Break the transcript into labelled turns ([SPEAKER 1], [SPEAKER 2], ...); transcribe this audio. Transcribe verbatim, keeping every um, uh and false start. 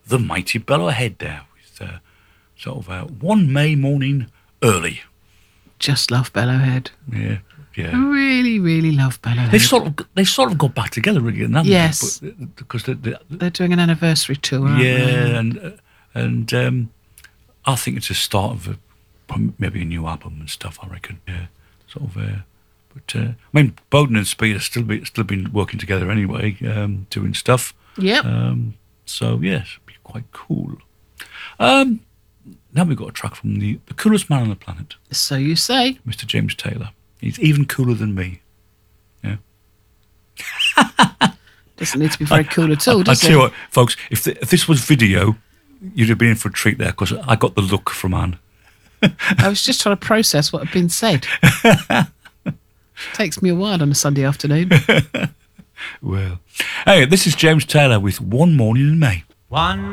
[SPEAKER 1] the mighty Bellowhead there with uh, sort of uh, one May morning early.
[SPEAKER 2] Just love Bellowhead.
[SPEAKER 1] Yeah, yeah.
[SPEAKER 2] I really, really love Bellowhead.
[SPEAKER 1] They sort of they sort of got back together again, haven't
[SPEAKER 2] yes.
[SPEAKER 1] they? But, because they, they,
[SPEAKER 2] they're doing an anniversary tour. Aren't
[SPEAKER 1] yeah,
[SPEAKER 2] they?
[SPEAKER 1] and and um, I think it's a start of a, maybe a new album and stuff. I reckon. Yeah, sort of. Uh, but uh, I mean, Bowden and Speed have still be still been working together anyway, um, doing stuff.
[SPEAKER 2] Yep.
[SPEAKER 1] Um, so yes, it'd be quite cool. Um, now we've got a track from the, the coolest man on the planet.
[SPEAKER 2] So you say.
[SPEAKER 1] Mister James Taylor. He's even cooler than me. Yeah.
[SPEAKER 2] Doesn't need to be very cool at all,
[SPEAKER 1] I,
[SPEAKER 2] does
[SPEAKER 1] I
[SPEAKER 2] it?
[SPEAKER 1] tell you what, folks, if, the, if this was video, you'd have been in for a treat there, because I got the look from Anne.
[SPEAKER 2] I was just trying to process what had been said. Takes me a while on a Sunday afternoon.
[SPEAKER 1] Well, hey, this is James Taylor with One Morning in May.
[SPEAKER 3] One